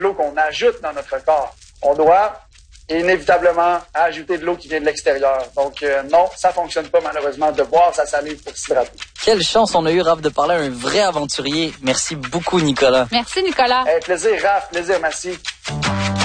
l'eau qu'on ajoute dans notre corps. On doit inévitablement ajouter de l'eau qui vient de l'extérieur. Donc non, ça fonctionne pas malheureusement de boire sa salive pour s'hydrater. Quelle chance on a eu, Raph, de parler à un vrai aventurier. Merci beaucoup, Nicolas. Merci, Nicolas. Plaisir, Raph. Plaisir, merci.